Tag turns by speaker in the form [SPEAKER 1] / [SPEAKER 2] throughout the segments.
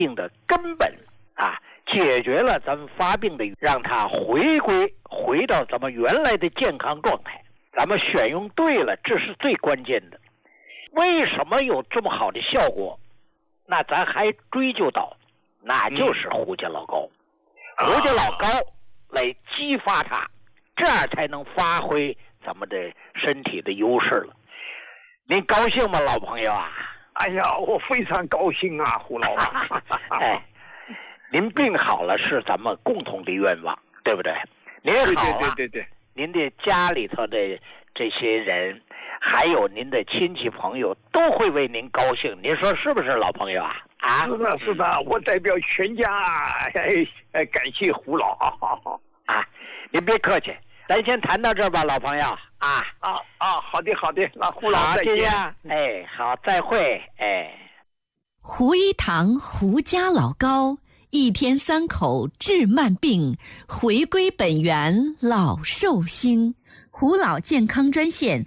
[SPEAKER 1] 病的根本啊，解决了咱们发病的，让它回到咱们原来的健康状态。咱们选用对了，这是最关键的。为什么有这么好的效果？那咱还追究到，那就是胡家老高，胡家老高来激发它，这样才能发挥咱们的身体的优势了。您高兴吗，老朋友啊？
[SPEAKER 2] 哎呀，我非常高兴啊，胡老啊！
[SPEAKER 1] 哎，您病好了是咱们共同的愿望，对不对？您好了，
[SPEAKER 2] 对，
[SPEAKER 1] 您的家里头的这些人，还有您的亲戚朋友，都会为您高兴。您说是不是，老朋友啊？啊，
[SPEAKER 2] 是的，我代表全家感谢胡老
[SPEAKER 1] 啊！您别客气，咱先谈到这儿吧，老朋友啊。
[SPEAKER 2] 好的，那胡老再见。
[SPEAKER 1] 哎，好，再会。哎，
[SPEAKER 3] 胡一堂胡家老高，一天3口治慢病，回归本源老寿星。胡老健康专线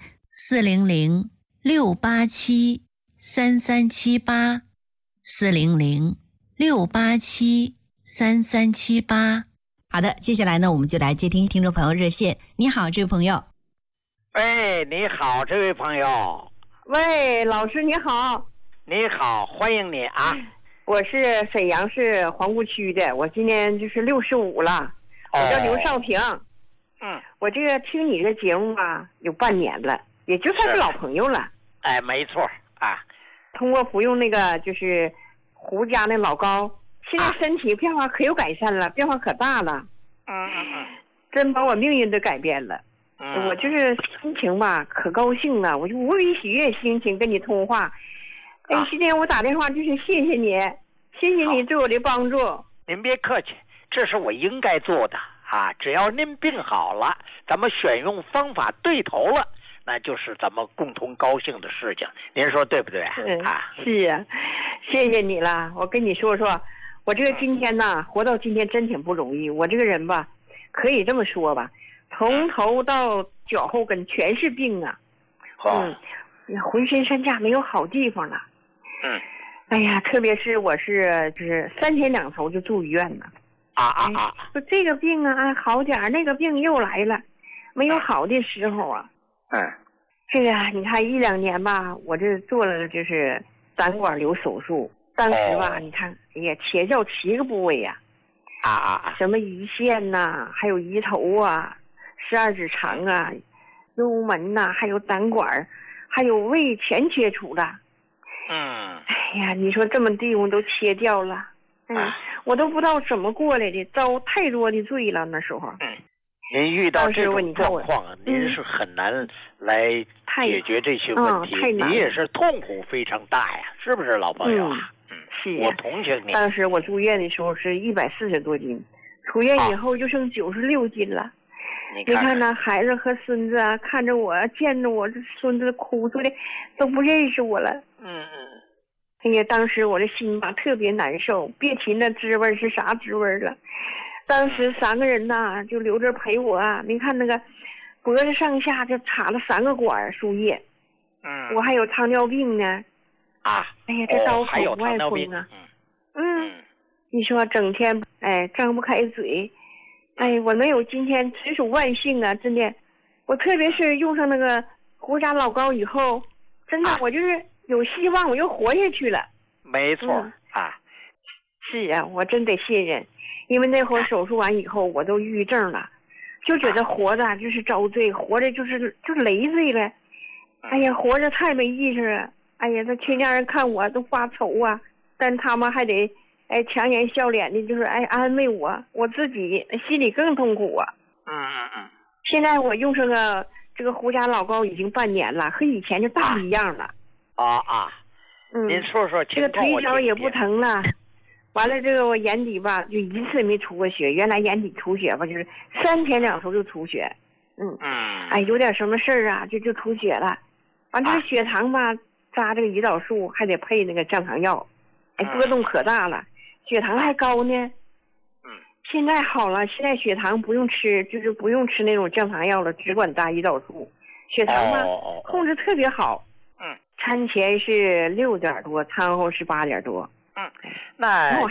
[SPEAKER 3] 400-687-3378，400-687-3378。好的，接下来呢，我们就来接听众朋友热线。你好，这位朋友。
[SPEAKER 1] 喂，你好，这位朋友。
[SPEAKER 4] 喂，老师你好。
[SPEAKER 1] 你好，欢迎你啊。
[SPEAKER 4] 我是沈阳市皇姑区的，我今年就是65了，我叫刘少平。我这个听你这个节目啊，有半年了，也就算是老朋友了。
[SPEAKER 1] 哎，没错啊。
[SPEAKER 4] 通过服用那个就是胡家那老高，现在身体变化可有改善了，变化可大了。真把我命运都改变了。我就是心情吧，可高兴了，我就无比喜悦心情跟你通话。今天我打电话就是谢谢你，谢谢你对我的帮助。
[SPEAKER 1] 您别客气，这是我应该做的啊！只要您病好了，咱们选用方法对头了，那就是咱们共同高兴的事情。您说对不对啊？
[SPEAKER 4] 是啊，谢谢你了。我跟你说说，我这个今天呢，活到今天真挺不容易。我这个人吧，可以这么说吧，从头到脚后跟全是病啊。浑身上下没有好地方了。哎呀，特别是我就是3天2头就住医院了。说这个病啊好点儿，那个病又来了，没有好的时候啊。这个你看1、2年吧，我这做了就是胆管瘤手术，当时吧，你看，哎呀，切掉7个部位呀。什么胰腺呐，还有胰头啊，12指肠啊，幽门呐，还有胆管，还有胃全切除了。哎呀，你说这么地方都切掉了，我都不知道怎么过来的，遭太多的罪了那时候。
[SPEAKER 1] 您遇到这种状况，您是很难来解决这些问题，你也是痛苦非常大呀，是不是老朋友啊？
[SPEAKER 4] 是，
[SPEAKER 1] 我同情你。
[SPEAKER 4] 当时我住院的时候是140多斤，出院以后就剩96斤了。你看那孩子和孙子啊，看着我，见着我这孙子哭出来，都不认识我了。哎呀，当时我的心吧特别难受，别提那滋味是啥滋味了。当时3个人呐，就留着陪我啊。你看那个脖子上下就插了3个管输液。我还有糖尿病呢。哎呀，这刀口不爱封啊。你说整天张不开嘴。我没有今天实属万幸啊，真的。我特别是用上那个胡家老高以后，真的我就是有希望，我又活下去了。
[SPEAKER 1] 没错。
[SPEAKER 4] 是啊，我真得信任，因为那会儿手术完以后我都抑郁症了，就觉得活着就是遭罪，活着就是累赘了。哎呀，活着太没意思了。哎呀，这亲家人看我都发愁啊，但他们还得强颜笑脸的，就是安慰我，我自己心里更痛苦啊。现在我用上这个胡家老高已经半年了，和以前就大不一样了。
[SPEAKER 1] 您说说
[SPEAKER 4] 这个腿脚也不疼了。完了，这个我眼底吧就一次没出过血，原来眼底出血吧就是3天2头就出血。有点什么事儿啊就出血了。完这个血糖吧扎这个胰岛素还得配那个降糖药，波动可大了，血糖还高呢。现在好了，现在血糖不用吃，就是不用吃那种降糖药了，只管打胰岛素，血糖嘛控制特别好。餐前是6点多，餐后是8点多。
[SPEAKER 1] 那